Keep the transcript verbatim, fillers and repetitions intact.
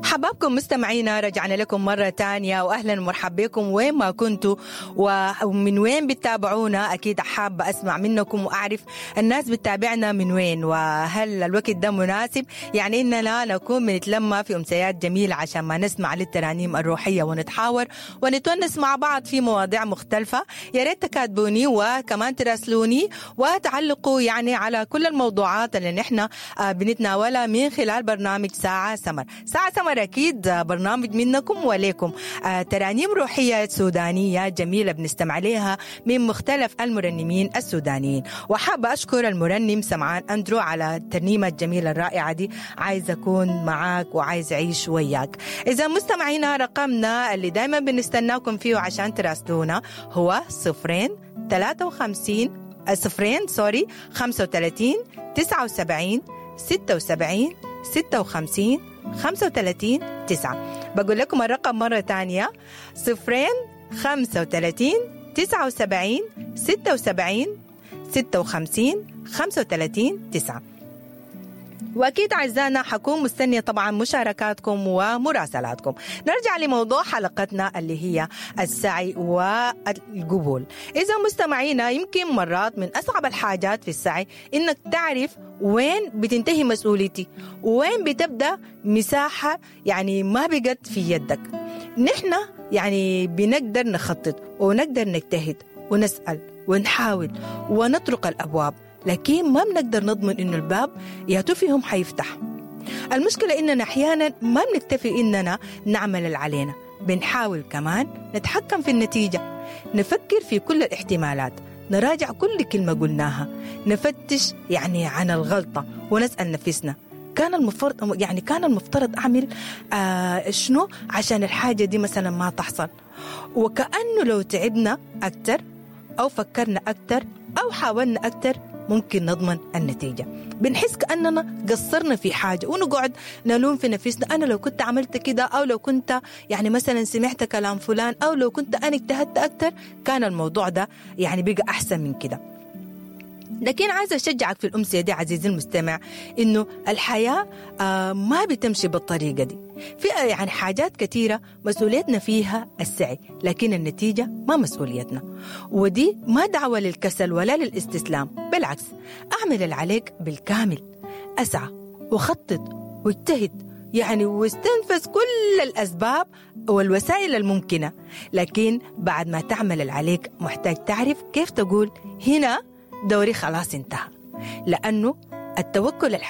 حبابكم مستمعينا، رجعنا لكم مرة تانية وأهلا ومرحبا بكم وين ما كنتوا ومن وين بتتابعونا. أكيد حابة أسمع منكم وأعرف الناس بتتابعنا من وين، وهل الوقت ده مناسب يعني إننا نكون بنتلمى في أمسيات جميلة عشان ما نسمع للترانيم الروحية ونتحاور ونتونس مع بعض في مواضيع مختلفة. يا ريت تكاتبوني وكمان تراسلوني وتعلقوا يعني على كل الموضوعات اللي نحن بنتناولها من خلال برنامج ساعة سمر. ساعة سمر أكيد برنامج منكم وليكم، ترانيم روحية سودانية جميلة بنستمع عليها من مختلف المرنمين السودانيين. وحابة أشكر المرنم سمعان أندرو على الترنيمة الجميلة الرائعة دي، عايز أكون معاك وعايز أعيش وياك. إذا مستمعينا رقمنا اللي دايما بنستناكم فيه عشان تراسلونا هو صفرين ثلاثة وخمسين صفرين سوري خمسة وثلاثين تسعة وسبعين ستة وسبعين ستة وخمسين خمسة وثلاثين تسعة. بقول لكم الرقم مرة تانية صفرين خمسة وثلاثين تسعة وسبعين ستة وسبعين ستة وخمسين خمسة وثلاثين تسعة. وأكيد أعزائنا حكون مستنية طبعا مشاركاتكم ومراسلاتكم. نرجع لموضوع حلقتنا اللي هي السعي والقبول. إذا مستمعينا يمكن مرات من أصعب الحاجات في السعي إنك تعرف وين بتنتهي مسؤوليتي وين بتبدأ مساحة يعني ما بقت في يدك. نحن يعني بنقدر نخطط ونقدر نجتهد ونسأل ونحاول ونطرق الأبواب، لكن ما بنقدر نضمن إنه الباب ياتو فيهم حيفتح. المشكلة إننا أحيانا ما بنكتفي إننا نعمل اللي علينا، بنحاول كمان نتحكم في النتيجة، نفكر في كل الاحتمالات، نراجع كل كلمة قلناها، نفتش يعني عن الغلطة ونسأل نفسنا كان المفترض يعني كان المفترض أعمل آه شنو عشان الحاجة دي مثلا ما تحصل. وكأنه لو تعبنا أكتر أو فكرنا أكتر أو حاولنا أكتر ممكن نضمن النتيجة. بنحس كأننا قصرنا في حاجة ونقعد نلوم في نفسنا، أنا لو كنت عملت كده أو لو كنت يعني مثلا سمعت كلام فلان أو لو كنت أنا اجتهدت أكتر كان الموضوع ده يعني بقى أحسن من كده. لكن عايزة أشجعك في الأمسية دي عزيزي المستمع إنه الحياة آه ما بتمشي بالطريقة دي. في يعني حاجات كثيرة مسؤوليتنا فيها السعي، لكن النتيجة ما مسؤوليتنا. ودي ما دعوة للكسل ولا للاستسلام، بالعكس أعمل اللي عليك بالكامل، أسعى وخطط واجتهد يعني واستنفذ كل الأسباب والوسائل الممكنة. لكن بعد ما تعمل اللي عليك محتاج تعرف كيف تقول هنا دوري خلاص انتهى، لأنه التوكل